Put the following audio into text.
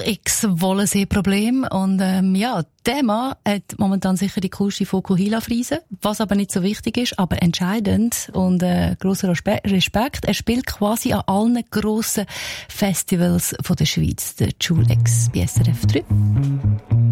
Schul-X Wollensee-Problem. Und der Mann hat momentan sicher die coolste Fokuhila-Frise, was aber nicht so wichtig ist, aber entscheidend und grosser Respekt. Er spielt quasi an allen grossen Festivals von der Schweiz, der Schul-X bei SRF 3.